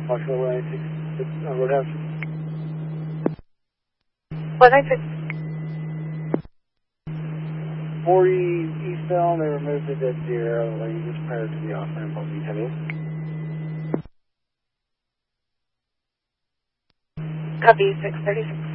Foxtrot 196 Roadhouse. 196. 40 eastbound, they removed the dead deer out of the lane just prior to the off-ramp on V10. Copy 636.